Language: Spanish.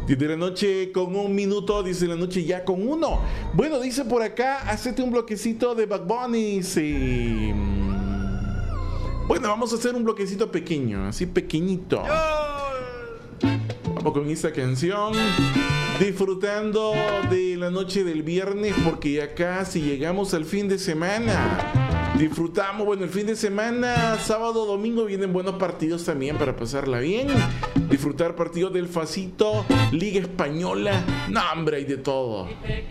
10 de la noche con 1 minuto, 10 de la noche ya con 1. Bueno, dice por acá, hacete un bloquecito de Bad Bunny. Sí. Bueno, vamos a hacer un bloquecito pequeño, así pequeñito. Vamos con esta canción, disfrutando de la noche del viernes, porque ya casi llegamos al fin de semana. Disfrutamos, bueno, el fin de semana, sábado, domingo vienen buenos partidos también para pasarla bien. Disfrutar partidos del Facito, Liga Española, no hombre, hay de todo.